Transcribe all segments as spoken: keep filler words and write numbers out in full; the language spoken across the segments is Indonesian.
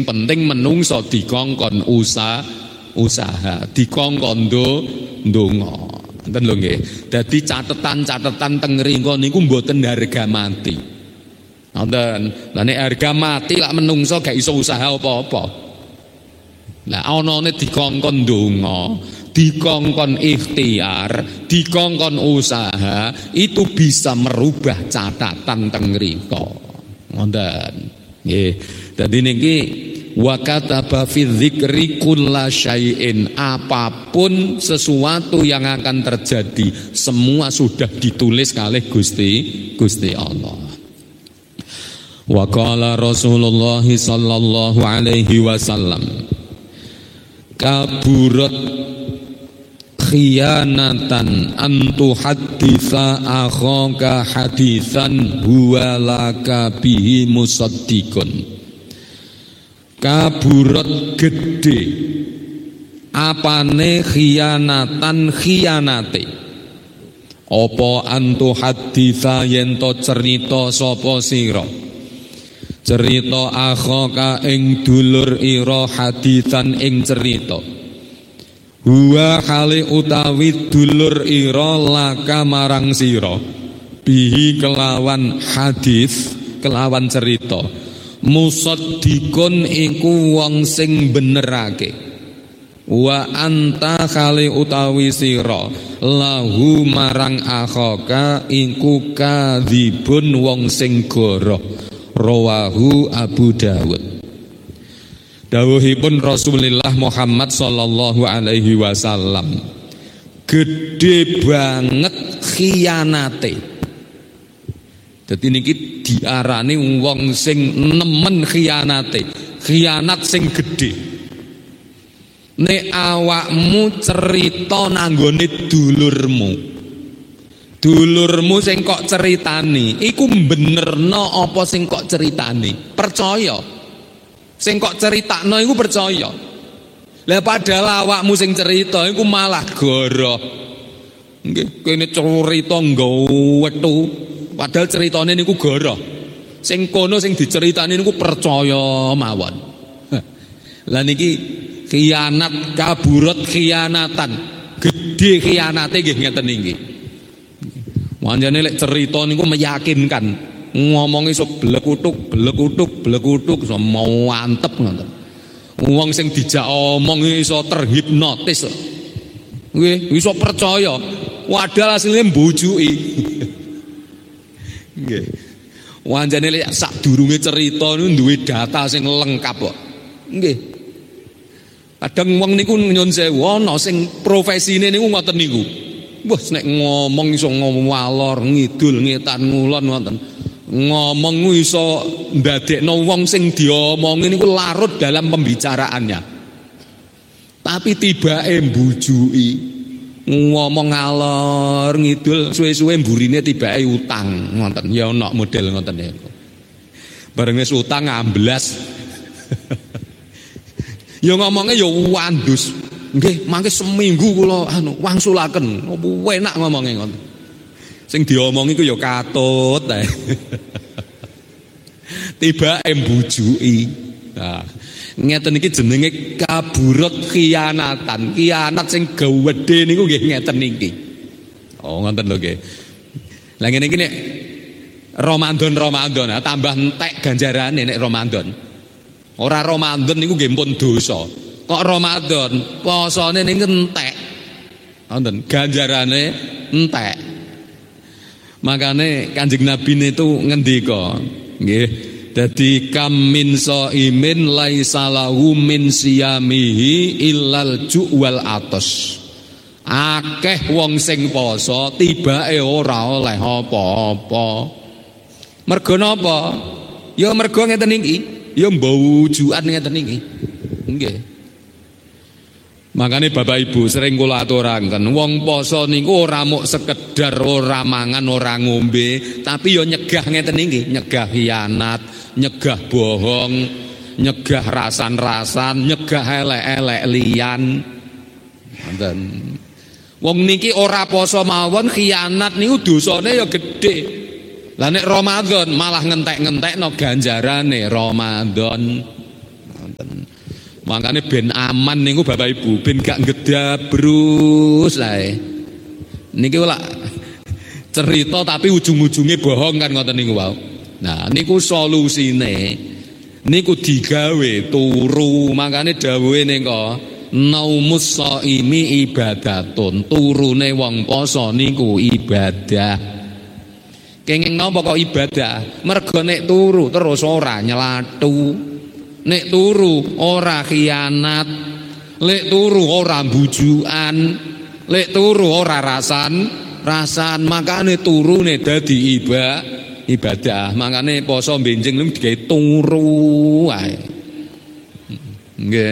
penting menungso dikongkon usaha usaha dikongkon do ndonga. Ngoten lho nggih. Dadi catetan-catetan teng ngriku niku mboten harga mati. Ngoten. Lah nek harga mati lak menungso gak iso usaha apa-apa. Lah anane dikongkon ndonga, dikongkon ikhtiar, dikongkon usaha, itu bisa merubah catatan teng ngriku. Ngoten. Nggih. Dadi niki wa kataba fi dzikri kullasyai'in, apapun sesuatu yang akan terjadi semua sudah ditulis kalih Gusti Gusti Allah. Wa qala Rasulullah sallallahu alaihi wasallam kaburat khiyanatan antu haditha akhaka hadithan huwa laka bihi musaddiqun. Kaburat gede apane khianatan khianate apa antu haditha yen to cerita sapa sira cerita akhaka ing dulur ira hadithan ing cerita huwa hale utawi dulur ira laka marang sira bihi kelawan hadis kelawan cerita musaddiqun iku wong sing benerake wa anta khali utawi sira lahu marang akhaka iku kadzibun wong sing goroh. Rawahu Abu Dawud. Dawuhipun Rasulullah Muhammad sallallahu alaihi wasallam, gede banget khianate. Dadi niki diarani wong sing nemen khianate, khianat sing gedhe. Nek awakmu cerita nanggone dulurmu, dulurmu sing kok ceritani, iku benerno apa sing kok ceritani? Percaya. Sing kok critakno iku percaya. Lah padahal awakmu sing cerita iku malah goroh. Nggih, kene cerita nggawa wethu. Padahal ceritane niku goroh. Sing kono sing diceritani niku percaya mawon. Lah niki khianat kaburat khianatan. Gedhe khianate nggih ngeten niki. Manjane lek cerita niku meyakinkan, ngomongi iso blekutuk, blekutuk, blekutuk iso mantep ngoten. Wong sing dijak omong iso terhipnotis. Nggih, iso percaya. Padahal asline mbujuki. Nggih. Wanjane lek sadurunge cerita niku duwe data sing lengkap kok. Nggih. Kadang wong niku nyun sewu ana sing profesine niku ngoten niku. Wah nek ngomong iso ngomong walor ngidul ngetan ngulon ngoten. Ngomong iso ndadekno wong sing diomongi niku larut dalam pembicaraannya. Tapi tibake mbujuki. Ngomong ngalor ngidul suwe-suwe mburine tibake utang ngoten ya ana model ngoten ya. Bareng wis utang ngamblas. Ya ngomongnya ya wandus. Nggih, mangke seminggu kula anu wangsulaken. Opo enak ngomongnya ngoten. Sing diomongi ku ya katut ae. Tibake mbujuki. Nah, ngeten iki jenenge kaburat khianatan. Khianat sing gedhe niku nggih ngeten niki. Oh, ngoten lho nggih. Lah ngene iki nek Ramadan-Ramadan tambah entek ganjarane nek Ramadan. Ora Ramadan niku nggih pun dosa. Kok Ramadan posone niku entek. Wonten ganjarane entek. Makane Kanjeng Nabi itu ngendika, nggih, dadi kam min shaimin laisa lahu min siyamihi illal ju' wal atos. Akeh wong sing poso tibake ora oleh apa-apa. Mergo napa? Ya mergo ngeten iki, ya mbau wujukan ngeten iki. Nggih. Makanya Bapak Ibu sering kula aturaken, wong poso niku ora muk sekedar ora mangan ora ngombe, tapi yo nyegah ngeten iki, nyegah khianat, nyegah bohong, nyegah rasan-rasan, nyegah elek-elek liyan. Ngoten. Wong niki ora poso mawon khianat niku dosane ya gedhe. Lah nek Ramadan malah ngentek-ngentekno ganjarane Ramadan. Makanya ben aman niku Bapak Ibu, ben gak gedabrus lae. Niki lak cerita tapi ujung-ujungnya bohong kan ngoten niku wae. Nah, niku solusine niku digawe turu. Makane dawuhe nika naumus shaimi ibadatun. Turune wong poso niku ibadah. Kenging napa kok ibadah? Mergo nek turu terus ora nyelathu. Nek turu ora khianat, lek turu ora bujukan, lek turu ora rasan, rasan. Makane turune dadi iba, ibadah. Makane poso benjing lem digawe turu wae. Nggih.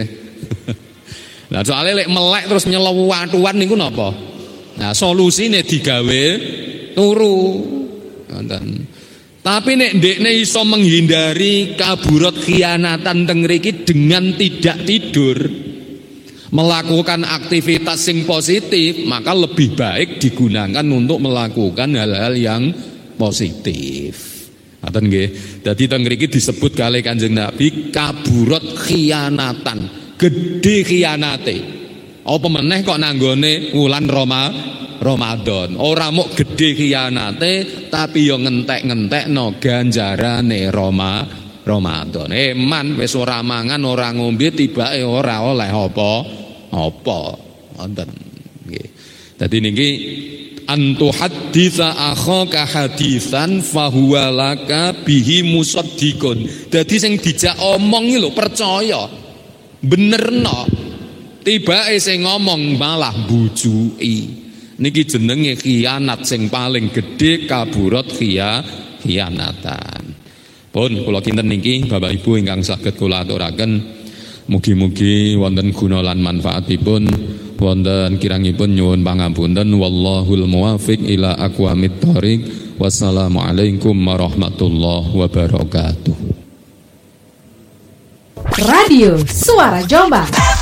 Lah soalnya lek melek terus nyelewatuan niku napa? Nah, solusine digawe turu. Ngoten. Tapi nek ndekne iso menghindari kaburot khianatan teng mriki dengan tidak tidur, melakukan aktivitas sing positif, maka lebih baik digunakan untuk melakukan hal-hal yang positif. Ngoten nggih. Dadi teng mriki disebut kalih Kanjeng Nabi kaburot khianatan, gedhe khianate. Apa meneh kok nanggone wulan Roma Ramadan. Ora muk gedhe khianate tapi yo ngentek-ngentekno ganjarane Roma Ramadan. Eman wis ora mangan, ora ngombe tibake ora oleh apa-apa. Wonten nggih. Dadi niki antu haditsa akhaka hadisan fahuwa laka bihi musaddiqun. Dadi sing dijak omong iki lho percaya. Benerno. Tibake sing ngomong malah bujuki. Niki jenenge khianat sing paling gedhe kaburot khia khianatan. Pun kula kinten niki Bapak Ibu ingkang saged kula aturaken mugi-mugi wonten guna lan manfaatipun, wonten kirangipun nyuwun pangapunten wallahul muwaffiq ila aqwamit thoriq. Wassalamualaikum warahmatullahi wabarakatuh. Radio Suara Jombang.